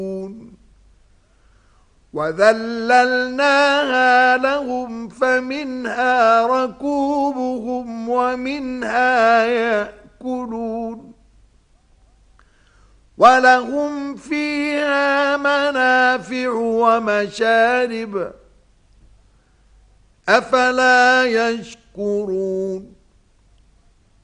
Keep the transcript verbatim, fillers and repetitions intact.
وَذَلَّلْنَاهَا لَهُمْ فَمِنْهَا رَكُوبُهُمْ وَمِنْهَا يَأْكُلُونَ وَلَهُمْ فِيهَا مَنَافِعُ وَمَشَارِبُ أَفَلَا يَشْكُرُونَ